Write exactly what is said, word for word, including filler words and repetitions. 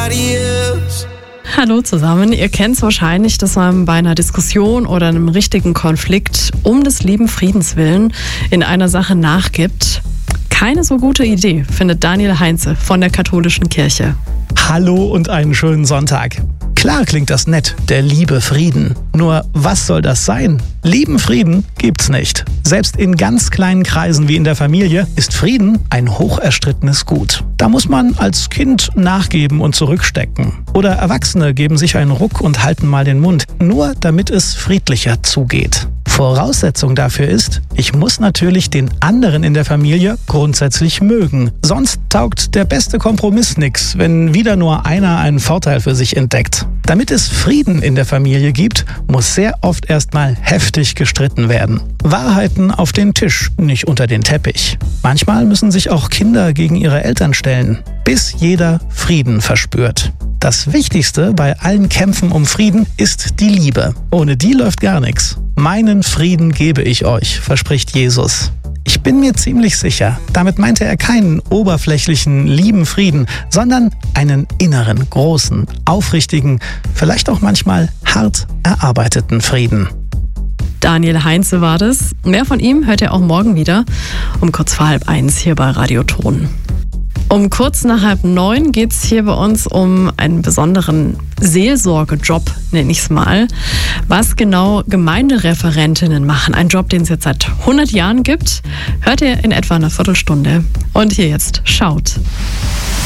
nobody else. Hallo zusammen, ihr kennt es wahrscheinlich, dass man bei einer Diskussion oder einem richtigen Konflikt um des lieben Friedens willen in einer Sache nachgibt. Keine so gute Idee, findet Daniel Heinze von der katholischen Kirche. Hallo und einen schönen Sonntag. Klar klingt das nett, der liebe Frieden. Nur was soll das sein? Lieben Frieden gibt's nicht. Selbst in ganz kleinen Kreisen wie in der Familie ist Frieden ein hocherstrittenes Gut. Da muss man als Kind nachgeben und zurückstecken. Oder Erwachsene geben sich einen Ruck und halten mal den Mund, nur damit es friedlicher zugeht. Voraussetzung dafür ist, ich muss natürlich den anderen in der Familie grundsätzlich mögen. Sonst taugt der beste Kompromiss nix, wenn wieder nur einer einen Vorteil für sich entdeckt. Damit es Frieden in der Familie gibt, muss sehr oft erstmal heftig gestritten werden. Wahrheiten auf den Tisch, nicht unter den Teppich. Manchmal müssen sich auch Kinder gegen ihre Eltern stellen, bis jeder Frieden verspürt. Das Wichtigste bei allen Kämpfen um Frieden ist die Liebe. Ohne die läuft gar nichts. Meinen Frieden gebe ich euch, verspricht Jesus. Ich bin mir ziemlich sicher, damit meinte er keinen oberflächlichen, lieben Frieden, sondern einen inneren, großen, aufrichtigen, vielleicht auch manchmal hart erarbeiteten Frieden. Daniel Heinze war das. Mehr von ihm hört ihr auch morgen wieder um kurz vor halb eins hier bei Radio Ton. Um kurz nach halb neun geht es hier bei uns um einen besonderen Seelsorgejob, nenne ich es mal. Was genau Gemeindereferentinnen machen, ein Job, den es jetzt seit hundert Jahren gibt, hört ihr in etwa einer Viertelstunde. Und hier jetzt schaut.